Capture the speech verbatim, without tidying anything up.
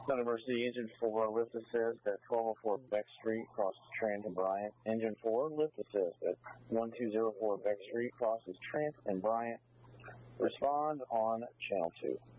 Center Emergency, Engine four, lift assist at twelve oh four Beck Street, crosses Trent and Bryant. Engine four, lift assist at one two zero four Beck Street, crosses Trent and Bryant. Respond on Channel two.